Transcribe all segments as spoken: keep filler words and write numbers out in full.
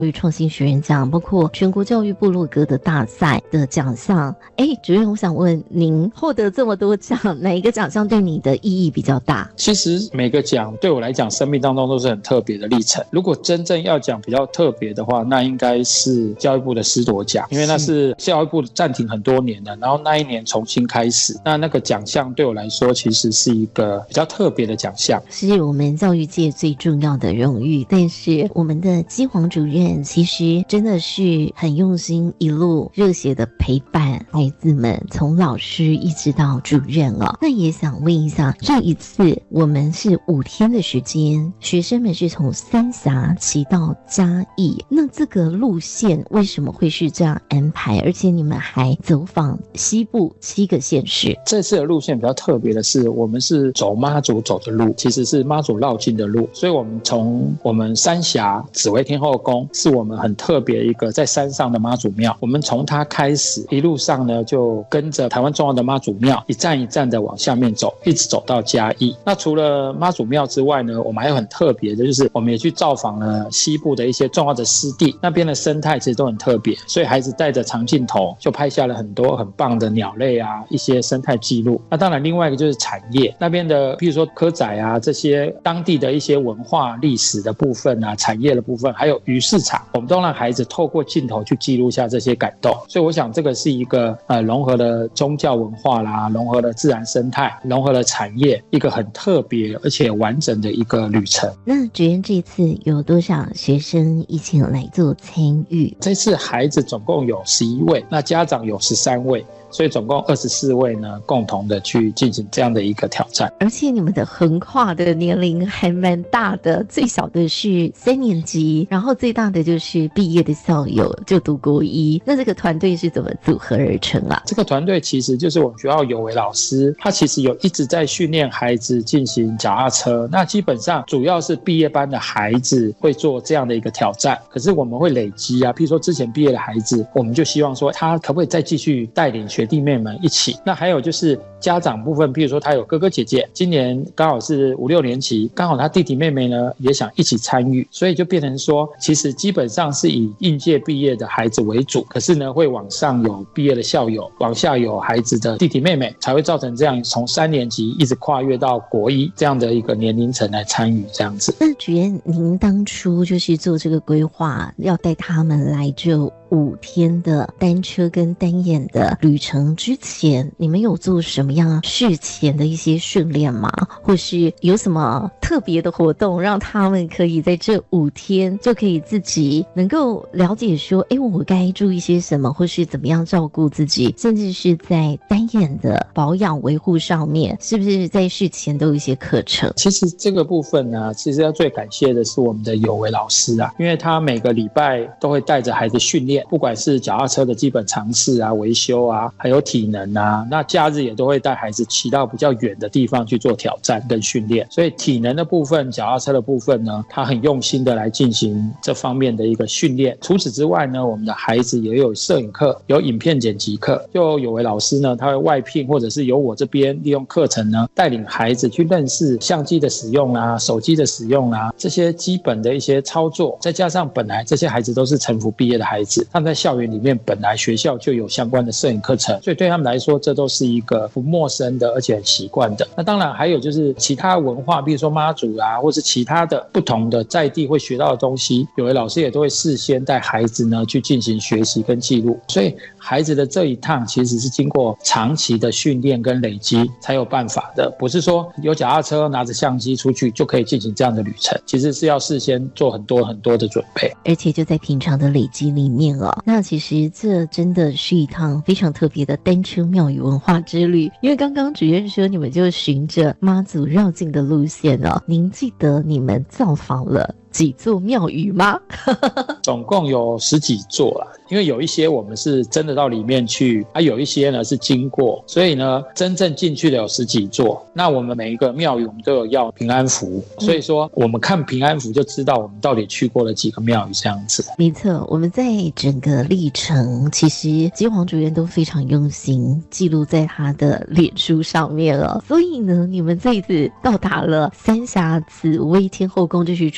教育创新学院奖，包括全国教育部落格的大赛的奖项。哎，主任，我想问您获得这么多奖，哪一个奖项对你的意义比较大？ 其实每个奖对我来讲，生命当中都是很特别的历程。如果真正要讲比较特别的话，那应该是教育部的师铎奖，因为那是教育部暂停很多年了，然后那一年重新开始，那那个奖项对我来说其实是一个比较特别的奖项， 是我们教育界最重要的荣誉。但是我们的基煌主任其实真的是很用心，一路热血的陪伴孩子们，从老师一直到主任哦。那也想问一下，这一次我们是五天的时间，学生们是从三峡骑到嘉义，那这个路线为什么会是这样安排？而且你们还走访西部七个县市。 这次的路线比较特别的是，我们是走妈祖走的路，其实是妈祖绕境的路，所以我们从我们三峡紫微天后宫是我们很特别一个在山上的妈祖庙，我们从它开始一路上呢就跟着台湾重要的妈祖庙一站一站的往下面走，一直走到嘉义。那除了妈祖庙之外呢，我们还有很特别的，就是我们也去造访了西部的一些重要的湿地，那边的生态其实都很特别，所以孩子带着长镜头就拍下了很多很棒的鸟类啊，一些生态记录。那当然另外一个就是产业那边的，比如说蚵仔啊，这些当地的一些文化历史的部分啊，产业的部分，还有鱼市场，我们都让孩子透过镜头去记录下这些感动。所以我想这个是一个呃融合了宗教文化啦，融合了自然生态，融合了产业，一个很特别而且完整的一个旅程。 那主任这次有多少学生一起来做参与？ 这次孩子总共有十一位，那家长有十三位，所以总共二十四位呢，共同的去进行这样的一个挑战。 而且你们的横跨的年龄还蛮大的，最小的是三年级，然后最大的就是毕业的校友，就读国一。那这个团队是怎么组合而成啊？ 这个团队其实就是我们学校有位老师，他其实有一直在训练孩子进行脚踏车，那基本上主要是毕业班的孩子会做这样的一个挑战，可是我们会累积啊，譬如说之前毕业的孩子，我们就希望说他可不可以再继续带领学弟妹们一起。那还有就是家长部分，譬如说他有哥哥姐姐，今年刚好是五六年级，刚好他弟弟妹妹呢也想一起参与，所以就变成说其实基本上是以应届毕业的孩子为主，可是呢会往上有毕业的校友，往下有孩子的弟弟妹妹，才会造成这样从三年级一直跨越到国一这样的一个年龄层来参与这样子。 那主任您当初就是做这个规划，要带他们来这五天的单车跟单眼的旅程之前，你们有做什么样事前的一些训练吗？或是有什么特别的活动，让他们可以在这五天就可以自己能够了解说，哎，我该注意些什么，或是怎么样照顾自己，甚至是在单眼的保养维护上面，是不是在事前都有一些课程？ 其实这个部分呢，其实要最感谢的是我们的有为老师啊，因为他每个礼拜都会带着孩子训练，不管是脚踏车的基本常识啊、维修啊，还有体能啊，那假日也都会带孩子骑到比较远的地方去做挑战跟训练。所以体能的部分、脚踏车的部分呢，他很用心的来进行这方面的一个训练。除此之外呢，我们的孩子也有摄影课，有影片剪辑课，就有为老师呢，他会外聘或者是由我这边利用课程呢，带领孩子去认识相机的使用啊、手机的使用啊，这些基本的一些操作。再加上本来这些孩子都是成福毕业的孩子，他们在校园里面本来学校就有相关的摄影课程，所以对他们来说这都是一个不陌生的而且很习惯的。那当然还有就是其他文化，比如说妈祖啊，或是其他的不同的在地会学到的东西，有的老师也都会事先带孩子呢去进行学习跟记录。所以孩子的这一趟其实是经过长期的训练跟累积才有办法的，不是说有脚踏车拿着相机出去就可以进行这样的旅程，其实是要事先做很多很多的准备， 而且就在平常的累积里面哦。那其实这真的是一趟非常特别的单车庙宇文化之旅，因为刚刚主任说你们就循着妈祖绕境的路线哦，您记得你们造访了几座庙宇吗？ 总共有十几座啦，因为有一些我们是真的到里面去，啊，有一些呢是经过，所以呢真正进去的有十几座。那我们每一个庙宇我们都有要平安符，所以说我们看平安符就知道我们到底去过了几个庙宇这样子。 没错，我们在整个历程其实基煌主任都非常用心记录在他的脸书上面了，所以呢你们这一次到达了三峡紫薇天后宫就去出发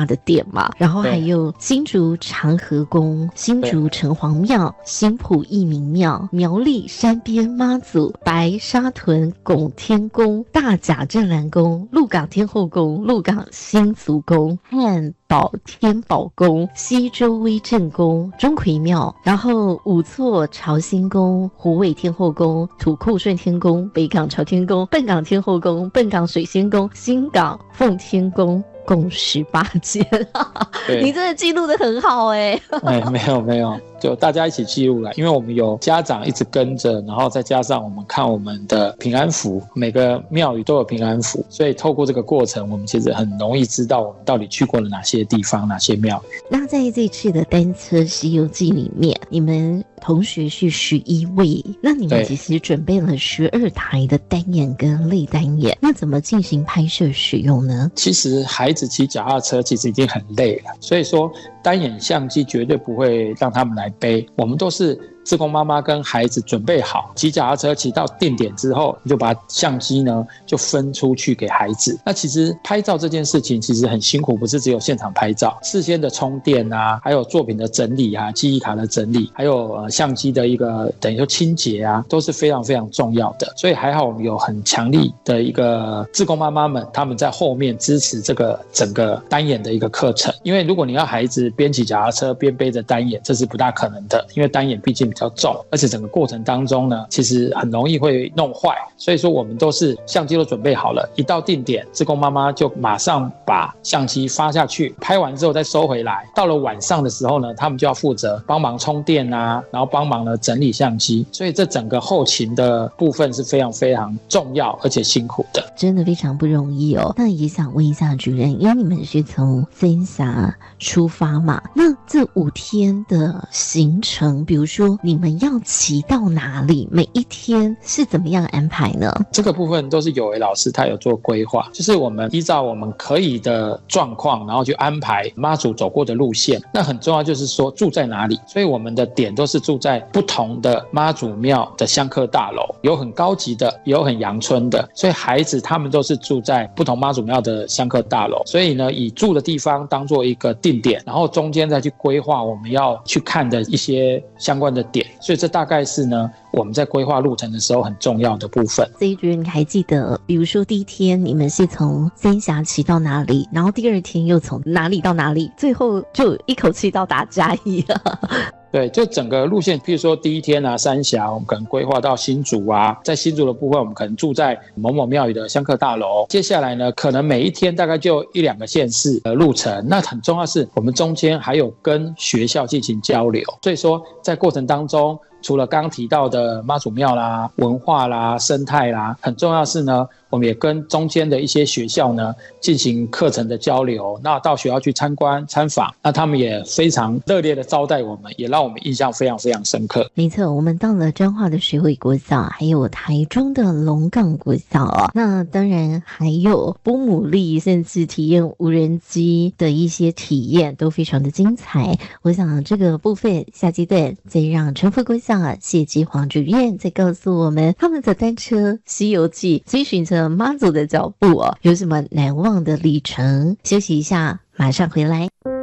发的点嘛，然后还有新竹长和宫、新竹城隍庙、新埔义民庙、苗栗山边妈祖、白沙屯拱天宫、大甲镇澜宫、鹿港天后宫、鹿港新族宫、汉宝天宝宫、西周威震宫、钟馗庙，然后五错朝兴宫、虎尾天后宫、土库顺天宫、北港朝天宫、笨港天后宫、笨港水仙宫、新港奉天宫，共十八间。你真的记录得很好哎、欸。 哎，没有没有，就大家一起记录了，因为我们有家长一直跟着，然后再加上我们看我们的平安符，每个庙宇都有平安符，所以透过这个过程，我们其实很容易知道我们到底去过了哪些地方，哪些庙宇。 那在这次的单车西游记里面，你们同学是十一位，那你们其实准备了十二台的单眼跟类单眼，那怎么进行拍摄使用呢？ 其实孩子骑脚踏车其实已经很累了，所以说单眼相机绝对不会让他们来背，我们都是志工妈妈跟孩子准备好，骑脚踏车骑到定点之后，你就把相机呢就分出去给孩子。那其实拍照这件事情其实很辛苦，不是只有现场拍照，事先的充电啊，还有作品的整理啊，记忆卡的整理，还有呃相机的一个等于说清洁啊，都是非常非常重要的。所以还好我们有很强力的一个志工妈妈们，他们在后面支持这个整个单眼的一个课程。因为如果你要孩子边骑脚踏车边背着单眼，这是不大可能的，因为单眼毕竟比较重，而且整个过程当中呢，其实很容易会弄坏。所以说我们都是相机都准备好了，一到定点，志工妈妈就马上把相机发下去，拍完之后再收回来。到了晚上的时候呢，他们就要负责帮忙充电啊，然后帮忙呢整理相机。所以这整个后勤的部分是非常非常重要而且辛苦的， 真的非常不容易哦。那也想问一下主任，因为你们是从三峡出发嘛，那这五天的行程，比如说你们要骑到哪里，每一天是怎么样安排呢？ 这个部分都是有为老师他有做规划，就是我们依照我们可以的状况，然后去安排妈祖走过的路线。那很重要就是说住在哪里，所以我们的点都是住在不同的妈祖庙的香客大楼，有很高级的，也有很阳春的，所以孩子他们都是住在不同妈祖庙的香客大楼。所以呢，以住的地方当做一个定点，然后中间再去规划我们要去看的一些相关的点。所以这大概是呢我们在规划路程的时候很重要的部分。 所以主任你还记得，比如说第一天你们是从三峡骑到哪里，然后第二天又从哪里到哪里，最后就一口气到达嘉义了。 对，就整个路线，譬如说第一天啊，三峡我们可能规划到新竹啊，在新竹的部分我们可能住在某某庙宇的香客大楼。接下来呢，可能每一天大概就一两个县市的路程。那很重要是我们中间还有跟学校进行交流，所以说在过程当中，除了刚刚提到的妈祖庙啦、文化啦、生态啦，很重要是呢，我们也跟中间的一些学校呢进行课程的交流。那到学校去参观参访，那他们也非常热烈的招待我们，也让我们印象非常非常深刻。 没错，我们到了彰化的水尾国小，还有台中的龙岗国小哦。那当然还有波姆利，甚至体验无人机的一些体验都非常的精彩。我想这个部分下阶段再让陈副国小谢基黄主任再告诉我们他们的单车西游记追寻着妈祖的脚步哦，有什么难忘的里程。休息一下，马上回来。